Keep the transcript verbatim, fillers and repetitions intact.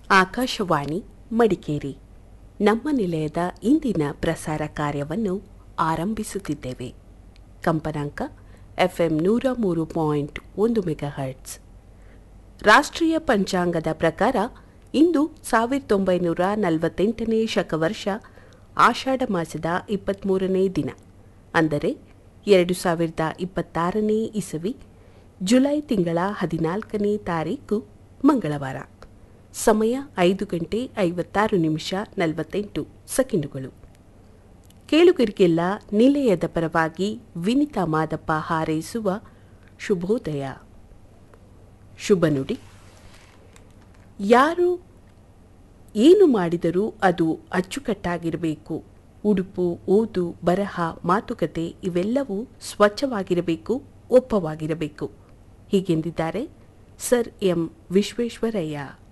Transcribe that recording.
ಆಕಾಶವಾಣಿ ಮಡಿಕೇರಿ. ನಮ್ಮ ನಿಲಯದ ಇಂದಿನ ಪ್ರಸಾರ ಕಾರ್ಯವನ್ನು ಆರಂಭಿಸುತ್ತಿದ್ದೇವೆ. ಕಂಪನಾಂಕ ಎಫ್ಎಂ ನೂರ ಮೂರು ಪಾಯಿಂಟ್ ಒಂದು ಮೆಗಾಹರ್ಟ್ಸ್. ರಾಷ್ಟ್ರೀಯ ಪಂಚಾಂಗದ ಪ್ರಕಾರ ಇಂದು ಸಾವಿರದ ಒಂಬೈನೂರ ನಲವತ್ತೆಂಟನೇ ಶಕವರ್ಷ ಆಷಾಢ ಮಾಸದ ಇಪ್ಪತ್ತ್ಮೂರನೇ ದಿನ, ಅಂದರೆ ಎರಡು ಸಾವಿರದ ಇಪ್ಪತ್ತಾರನೇ ಇಸವಿ ಜುಲೈ ತಿಂಗಳ ಹದಿನಾಲ್ಕನೇ ತಾರೀಕು ಮಂಗಳವಾರ. ಸಮಯ ಐದು ಗಂಟೆ ಐವತ್ತಾರು ನಿಮಿಷ ನಲವತ್ತೆಂಟು ಸೆಕೆಂಡುಗಳು. ಕೇಳುಗರಿಗೆಲ್ಲ ನಿಲಯದ ಪರವಾಗಿ ವಿನಿತಾ ಮಾದಪ್ಪ ಹಾರೈಸುವ ಶುಭೋದಯ. ಶುಭ ನುಡಿ. ಯಾರು ಏನು ಮಾಡಿದರೂ ಅದು ಅಚ್ಚುಕಟ್ಟಾಗಿರಬೇಕು. ಉಡುಪು, ಓದು, ಬರಹ, ಮಾತುಕತೆ ಇವೆಲ್ಲವೂ ಸ್ವಚ್ಛವಾಗಿರಬೇಕು, ಒಪ್ಪವಾಗಿರಬೇಕು. ಹೀಗೆಂದಿದ್ದಾರೆ ಸರ್ ಎಂ ವಿಶ್ವೇಶ್ವರಯ್ಯ.